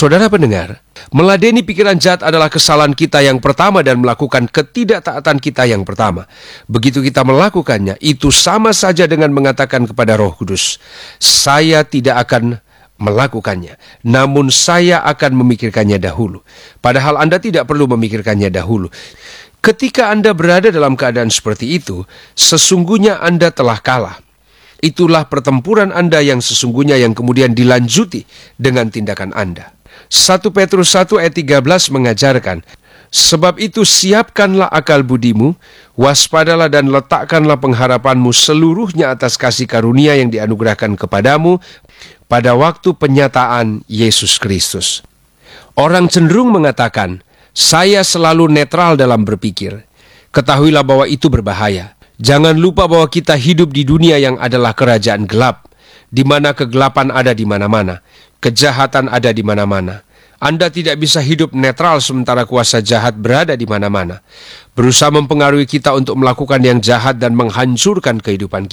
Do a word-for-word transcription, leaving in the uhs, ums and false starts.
Saudara pendengar, meladeni pikiran jahat adalah kesalahan kita yang pertama dan melakukan ketidaktaatan kita yang pertama. Begitu kita melakukannya, itu sama saja dengan mengatakan kepada Roh Kudus, saya tidak akan melakukannya, namun saya akan memikirkannya dahulu. Padahal Anda tidak perlu memikirkannya dahulu. Ketika Anda berada dalam keadaan seperti itu, sesungguhnya Anda telah kalah. Itulah pertempuran Anda yang sesungguhnya yang kemudian dilanjuti dengan tindakan Anda. satu Petrus satu ayat tiga belas mengajarkan, sebab itu siapkanlah akal budimu, waspadalah dan letakkanlah pengharapanmu seluruhnya atas kasih karunia yang dianugerahkan kepadamu pada waktu penyataan Yesus Kristus. Orang cenderung mengatakan, saya selalu netral dalam berpikir. Ketahuilah bahwa itu berbahaya. Jangan lupa bahwa kita hidup di dunia yang adalah kerajaan gelap, di mana kegelapan ada di mana-mana, kejahatan ada di mana-mana. Anda tidak bisa hidup netral sementara kuasa jahat berada di mana-mana, berusaha mempengaruhi kita untuk melakukan yang jahat dan menghancurkan kehidupan kita.